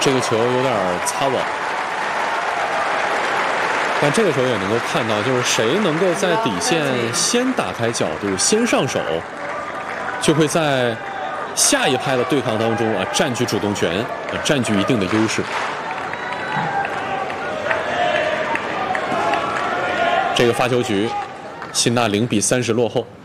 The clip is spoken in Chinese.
这个球有点擦网。但这个时候也能够看到，就是谁能够在底线先打开角度、先上手，就会在下一拍的对抗当中占据主动权，占据一定的优势。这个发球局，辛纳0比30落后。